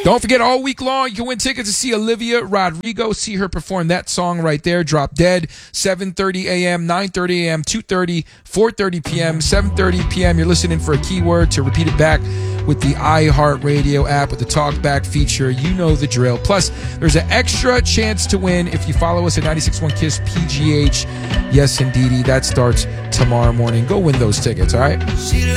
Don't forget, all week long, you can win tickets to see Olivia Rodrigo. See her perform that song right there, Drop Dead, 7:30 a.m., 9:30 a.m., 2:30, 4:30 p.m., 7:30 p.m. You're listening for a keyword to repeat it back with the iHeartRadio app with the Talkback feature. You know the drill. Plus, there's an extra chance to win if you follow us at 96.1 KISS PGH. Yes, indeedy. That starts tomorrow morning. Go win those tickets, all right?